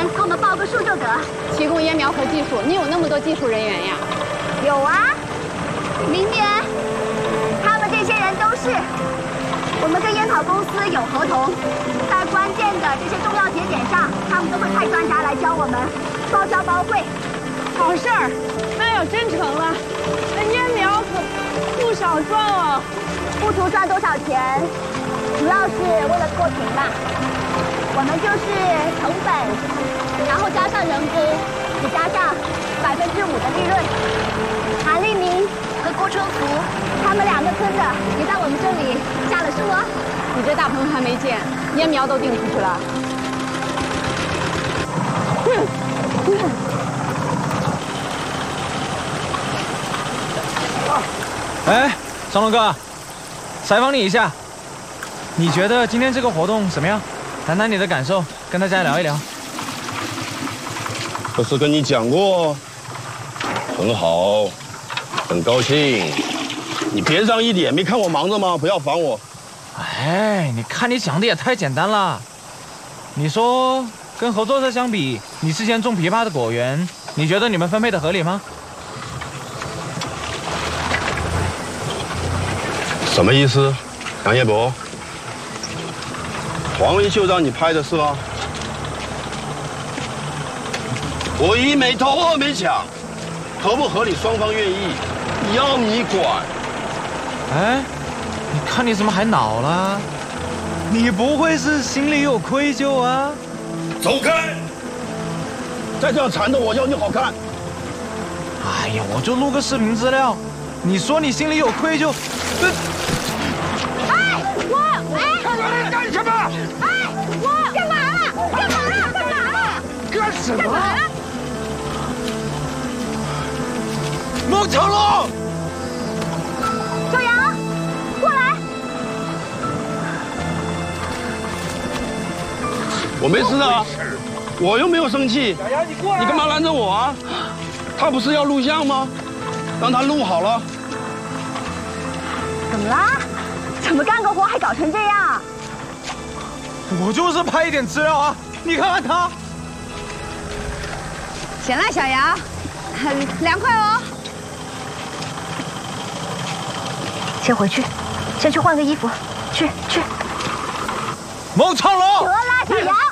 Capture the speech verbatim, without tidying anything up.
给我们报个数就得。 提供烟苗和技术，你有那么多技术人员呀？ 有啊，明年他们这些人都是我们跟烟草公司有合同，在关键的这些重要节点上，他们都会派专家来教我们，包教包会。 好事儿，那要真成了，那烟苗可不少赚哦。 不图赚多少钱，主要是为了脱贫嘛。我们就是成本，然后加上人工，只加上百分之五的利润。韩立明和郭春福，他们两个村的也在我们这里下了树哦。 你这大棚还没建，烟苗都订出去了。 哎，张龙哥，采访你一下，你觉得今天这个活动怎么样？谈谈你的感受，跟大家聊一聊。 不是跟你讲过，很好，很高兴。你边上一点，没看我忙着吗？不要烦我。 哎，你看你讲的也太简单了。你说跟合作社相比，你之前种枇杷的果园，你觉得你们分配的合理吗？ 什么意思？杨彦博，黄维秀让你拍的是吗？我一没偷，二没抢，合不合理双方愿意，要你管？ 哎，你看你怎么还恼了？你不会是心里有愧疚啊？ 走开！再这样缠着我，要你好看。 哎呀，我就录个视频资料，你说你心里有愧疚，这。 哎，我哎， 看我来干什么？ 哎，我干嘛了？干嘛了？干嘛了？ 干什么？ 干嘛了？ 孟长龙， 小杨，过来。 我没事的，我又没有生气。 小杨，你过来。 你干嘛拦着我啊？他不是要录像吗？让他录好了。 怎么啦？怎么干个活还搞成这样？ 我就是拍一点资料啊！你看看他。 行了，小杨，很凉快哦。 先回去，先去换个衣服，去去。 孟长龙， 得啦，小杨。